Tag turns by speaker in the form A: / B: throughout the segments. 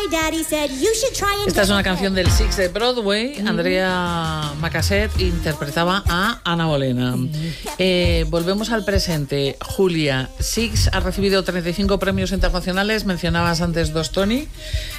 A: Esta es una canción del Six de Broadway. Andrea Macasset interpretaba a Ana Bolena. Volvemos al presente. Julia, Six ha recibido 35 premios internacionales. Mencionabas antes 2 Tony.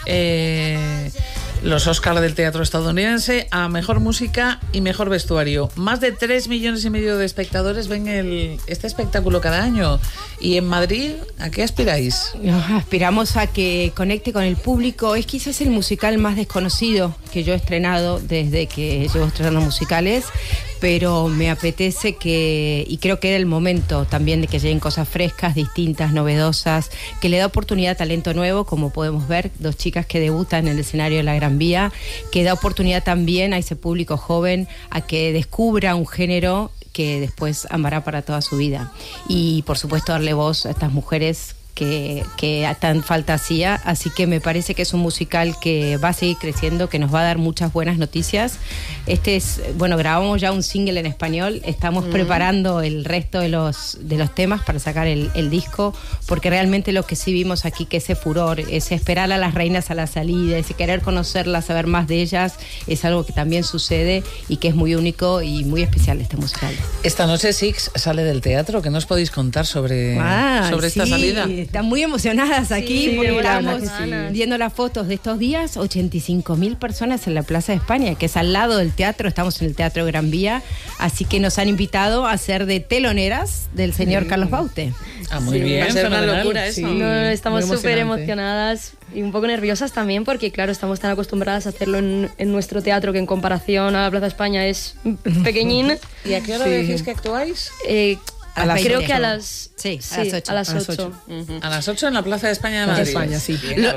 A: Los Oscar del teatro estadounidense a mejor música y mejor vestuario. Más de 3,5 millones de espectadores ven este espectáculo cada año. Y en Madrid, ¿a qué aspiráis?
B: Aspiramos a que conecte con el público. Es quizás el musical más desconocido que yo he estrenado desde que llevo estrenando musicales, pero me apetece y creo que era el momento también de que lleguen cosas frescas, distintas, novedosas, que le da oportunidad a talento nuevo, como podemos ver, 2 chicas que debutan en el escenario de la Gran Vía, que da oportunidad también a ese público joven a que descubra un género que después amará para toda su vida. Y por supuesto darle voz a estas mujeres que tan falta hacía, así que me parece que es un musical que va a seguir creciendo, que nos va a dar muchas buenas noticias. Grabamos ya un single en español, estamos preparando el resto de los temas para sacar el disco, porque realmente lo que sí vimos aquí, que ese furor, ese esperar a las reinas a la salida, ese querer conocerlas, saber más de ellas, es algo que también sucede y que es muy único y muy especial este musical.
A: Esta noche Six sale del teatro. ¿Qué nos podéis contar sobre esta salida?
B: Están muy emocionadas aquí, porque estamos viendo las fotos de estos días. 85.000 personas en la Plaza de España, que es al lado del teatro. Estamos en el Teatro Gran Vía, así que nos han invitado a ser de teloneras del señor Carlos Baute.
A: Muy bien.
C: Va a ser una locura eso.
D: No, estamos súper emocionadas y un poco nerviosas también, porque claro, estamos tan acostumbradas a hacerlo en nuestro teatro, que en comparación a la Plaza de España es pequeñín.
A: ¿Y a qué hora decís que actuáis?
D: Creo que a las 8.
A: A las 8 en la Plaza de España de Madrid.
C: España, sí.
A: Bien,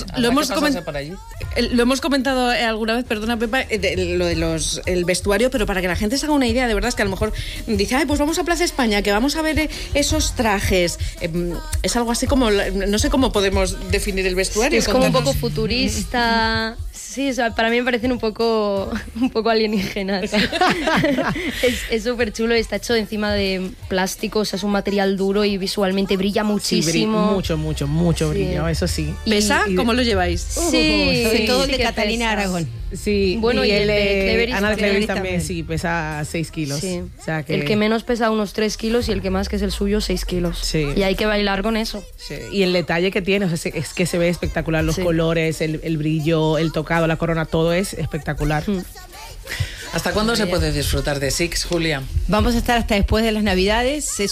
C: lo hemos comentado alguna vez, perdona Pepa, lo de el vestuario, pero para que la gente se haga una idea, de verdad es que a lo mejor dice, pues vamos a Plaza España, que vamos a ver esos trajes. Es algo así como, no sé cómo podemos definir el vestuario.
D: Es como un poco futurista. Sí, o sea, para mí me parecen un poco alienígenas. Es súper chulo, está hecho encima de plástico, o sea, es un material duro y visualmente brilla muchísimo.
C: Sí, mucho brillo, eso sí. ¿Pesa? ¿Cómo lo lleváis?
D: Sí,
B: sobre todo el de
D: Catalina
B: pesa. Aragón.
C: Sí,
D: bueno, y el de Cleveris,
C: Ana Cleveris también, sí, pesa 6 kilos.
D: Sí.
C: O sea que...
D: El que menos pesa unos 3 kilos y el que más, que es el suyo, 6 kilos.
C: Sí.
D: Y hay que bailar con eso.
C: Sí. Y el detalle que tiene, o sea, es que se ve espectacular, los colores, el brillo, el tocado, la corona, todo es espectacular.
A: ¿Hasta cuándo se puede disfrutar de Six, Julia?
B: Vamos a estar hasta después de las Navidades.